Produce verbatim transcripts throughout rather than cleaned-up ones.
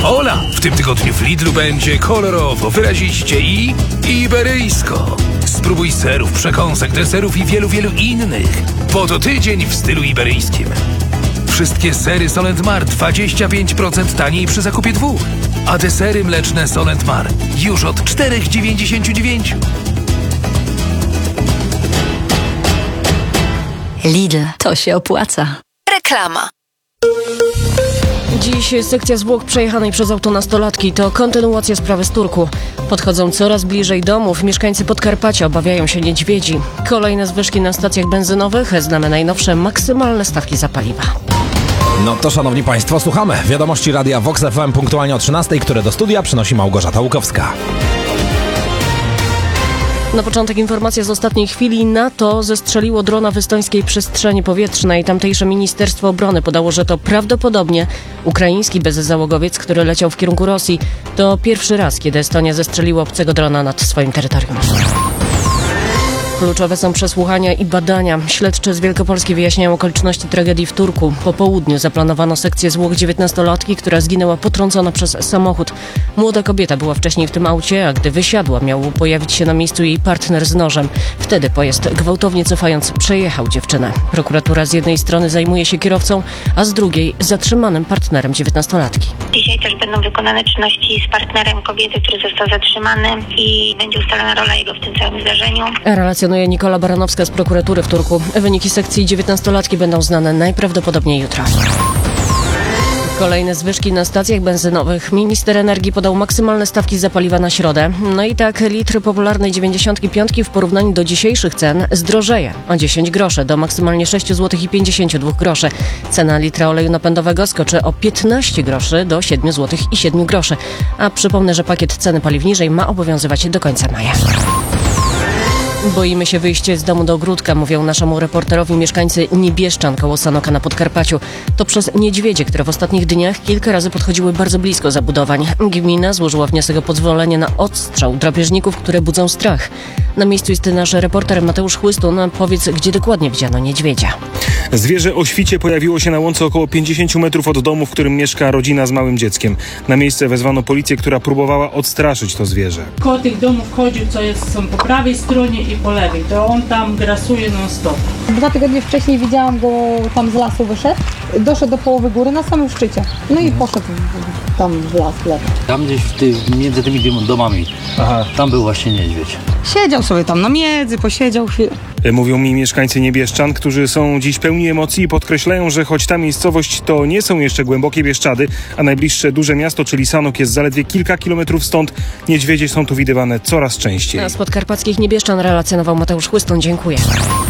Hola! W tym tygodniu w Lidlu będzie kolorowo, wyraziście i iberyjsko. Spróbuj serów, przekąsek, deserów i wielu, wielu innych. Bo to tydzień w stylu iberyjskim. Wszystkie sery Solent Mar dwadzieścia pięć procent taniej przy zakupie dwóch. A desery mleczne Solent Mar już od cztery dziewięćdziesiąt dziewięć. Lidl, to się opłaca. Reklama. Dziś sekcja zwłok przejechanej przez autonastolatki to kontynuacja sprawy z Turku. Podchodzą coraz bliżej domów. Mieszkańcy Podkarpacia obawiają się niedźwiedzi. Kolejne zwyżki na stacjach benzynowych. Znamy najnowsze maksymalne stawki za paliwa. No to szanowni państwo, słuchamy wiadomości Radia Vox F M punktualnie o trzynastej, które do studia przynosi Małgorzata Łukowska. Na początek informacja z ostatniej chwili. NATO zestrzeliło drona w estońskiej przestrzeni powietrznej. Tamtejsze Ministerstwo Obrony podało, że to prawdopodobnie ukraiński bezzałogowiec, który leciał w kierunku Rosji. To pierwszy raz, kiedy Estonia zestrzeliła obcego drona nad swoim terytorium. Kluczowe są przesłuchania i badania. Śledczy z Wielkopolski wyjaśniają okoliczności tragedii w Turku. Po południu zaplanowano sekcję zwłok dziewiętnastolatki, która zginęła potrącona przez samochód. Młoda kobieta była wcześniej w tym aucie, a gdy wysiadła, miał pojawić się na miejscu jej partner z nożem. Wtedy pojazd, gwałtownie cofając, przejechał dziewczynę. Prokuratura z jednej strony zajmuje się kierowcą, a z drugiej zatrzymanym partnerem dziewiętnastolatki. Dzisiaj też będą wykonane czynności z partnerem kobiety, który został zatrzymany i będzie ustalona rola jego w tym całym zdarzeniu. Relacjonuje Nikola Baranowska z prokuratury w Turku. Wyniki sekcji dziewiętnastolatki będą znane najprawdopodobniej jutro. Kolejne zwyżki na stacjach benzynowych. Minister energii podał maksymalne stawki za paliwa na środę. No i tak litr popularnej dziewięćdziesiątki piątki w porównaniu do dzisiejszych cen zdrożeje o dziesięć groszy do maksymalnie sześć złotych i pięćdziesiąt dwa grosze. Cena litra oleju napędowego skoczy o piętnaście groszy do siedem złotych i siedem groszy. A przypomnę, że pakiet ceny paliw niżej ma obowiązywać do końca maja. Boimy się wyjść z domu do ogródka, mówią naszemu reporterowi mieszkańcy Niebieszczan koło Sanoka na Podkarpaciu. To przez niedźwiedzie, które w ostatnich dniach kilka razy podchodziły bardzo blisko zabudowań. Gmina złożyła wniosek o pozwolenie na odstrzał drapieżników, które budzą strach. Na miejscu jest nasz reporter Mateusz Chłystun. Powiedz, gdzie dokładnie widziano niedźwiedzia. Zwierzę o świcie pojawiło się na łące około pięćdziesiąt metrów od domu, w którym mieszka rodzina z małym dzieckiem. Na miejsce wezwano policję, która próbowała odstraszyć to zwierzę. Koło tych domów chodził, co jest są po prawej stronie i po lewej. To on tam grasuje non stop. Dwa tygodnie wcześniej widziałam go, tam z lasu wyszedł, doszedł do połowy góry na samym szczycie. No i poszedł tam w las, w lewo. Tam gdzieś w tych, między tymi domami, Aha. tam był właśnie niedźwiedź. Siedział sobie tam na miedzy, posiedział chwilę. Mówią mi mieszkańcy Niebieszczan, którzy są dziś pełni emocji i podkreślają, że choć ta miejscowość to nie są jeszcze głębokie Bieszczady, a najbliższe duże miasto, czyli Sanok, jest zaledwie kilka kilometrów stąd, niedźwiedzie są tu widywane coraz częściej. A z podkarpackich Niebieszczan relacjonował Mateusz Chłystun. Dziękuję.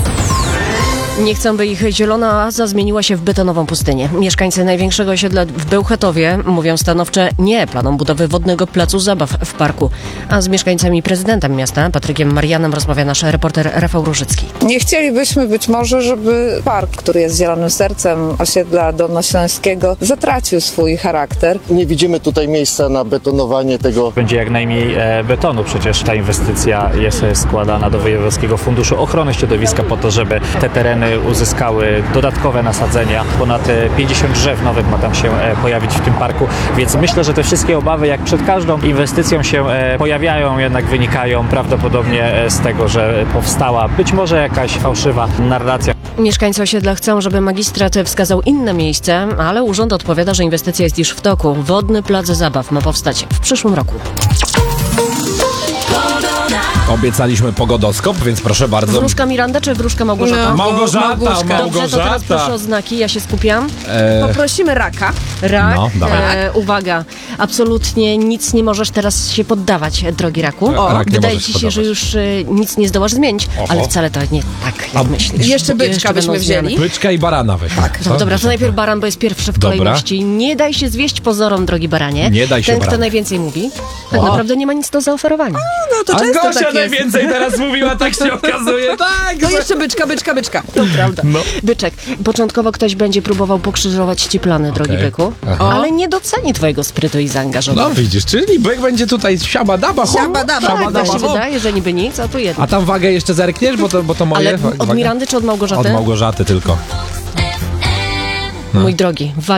Nie chcą, by ich zielona oaza zmieniła się w betonową pustynię. Mieszkańcy największego osiedla w Bełchatowie mówią stanowcze nie planom budowy wodnego placu zabaw w parku. A z mieszkańcami prezydentem miasta, Patrykiem Marianem, rozmawia nasz reporter Rafał Różycki. Nie chcielibyśmy być może, żeby park, który jest zielonym sercem osiedla dolnośląskiego, zatracił swój charakter. Nie widzimy tutaj miejsca na betonowanie tego. Będzie jak najmniej e, betonu. Przecież ta inwestycja jest składana do Wojewódzkiego Funduszu Ochrony Środowiska po to, żeby te tereny uzyskały dodatkowe nasadzenia. Ponad pięćdziesiąt drzew nowych ma tam się pojawić w tym parku, więc myślę, że te wszystkie obawy, jak przed każdą inwestycją się pojawiają, jednak wynikają prawdopodobnie z tego, że powstała być może jakaś fałszywa narracja. Mieszkańcy osiedla chcą, żeby magistrat wskazał inne miejsce, ale urząd odpowiada, że inwestycja jest już w toku. Wodny plac zabaw ma powstać w przyszłym roku. Obiecaliśmy pogodoskop, więc proszę bardzo. Wróżka Miranda czy wróżka Małgorzata? No, Małgorzata, Małgorzata. Dobrze, to teraz proszę o znaki, ja się skupiam. E... Poprosimy raka. Rak, no, e, uwaga, absolutnie nic nie możesz teraz się poddawać, drogi raku. O, rak wydaje ci się, się że już e, nic nie zdołasz zmienić, Oho. ale wcale to nie tak, jak A, myślisz. Jeszcze byczka jeszcze byśmy wzięli. Byczka i barana weź. Tak. No, dobra, to najpierw baran, bo jest pierwszy w kolejności. Dobra. Nie daj się zwieść pozorom, drogi baranie. Nie daj się Ten, baran. kto najwięcej mówi, tak o. naprawdę nie ma nic do zaoferowania. A, no to A często Gosia tak najwięcej teraz mówiła, tak się okazuje. Tak. No jeszcze byczka, byczka, byczka. To prawda. No. Byczek, początkowo ktoś będzie próbował pokrzyżować ci plany, drogi okay. byku, Aha. ale nie doceni twojego sprytu i zaangażowania. No widzisz, czyli byk będzie tutaj siabadaba, siabadaba. Tak, tak się wydaje, że niby nic, a tu jedno. A tam wagę jeszcze zerkniesz, bo to, bo to moje... Ale od waga? Mirandy czy od Małgorzaty? Od Małgorzaty tylko. No. Mój drogi, waga